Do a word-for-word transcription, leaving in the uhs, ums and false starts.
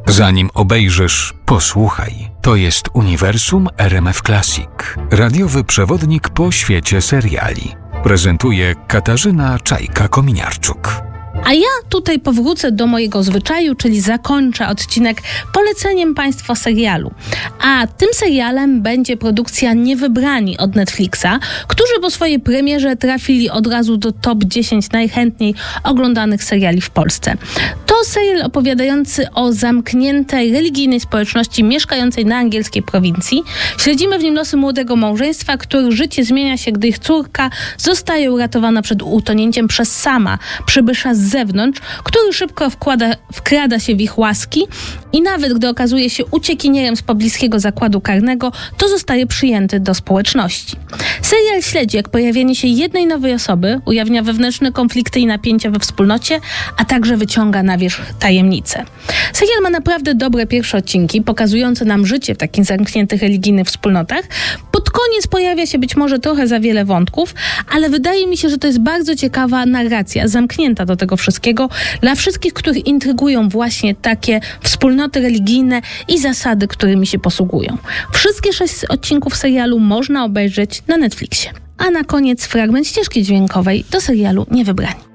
Zanim obejrzysz, posłuchaj. To jest Uniwersum R M F Classic. Radiowy przewodnik po świecie seriali. Prezentuje Katarzyna Czajka-Kominiarczuk. A ja tutaj powrócę do mojego zwyczaju, czyli zakończę odcinek poleceniem Państwa serialu. A tym serialem będzie produkcja Niewybrani od Netflixa, którzy po swojej premierze trafili od razu do top dziesięć najchętniej oglądanych seriali w Polsce. To serial opowiadający o zamkniętej, religijnej społeczności mieszkającej na angielskiej prowincji. Śledzimy w nim losy młodego małżeństwa, których życie zmienia się, gdy ich córka zostaje uratowana przed utonięciem przez Sama, przybysza z zewnątrz, który szybko wkłada, wkrada się w ich łaski i nawet gdy okazuje się uciekinierem z pobliskiego zakładu karnego, to zostaje przyjęty do społeczności. Serial śledzi, jak pojawienie się jednej nowej osoby, ujawnia wewnętrzne konflikty i napięcia we wspólnocie, a także wyciąga na wierzch tajemnice. Serial ma naprawdę dobre pierwsze odcinki, pokazujące nam życie w takich zamkniętych religijnych wspólnotach. Pod koniec pojawia się być może trochę za wiele wątków, ale wydaje mi się, że to jest bardzo ciekawa narracja, zamknięta do tego wszystkiego, dla wszystkich, których intrygują właśnie takie wspólnoty religijne i zasady, którymi się posługują. Wszystkie sześć odcinków serialu można obejrzeć na Netflixie. A na koniec fragment ścieżki dźwiękowej do serialu Niewybrani.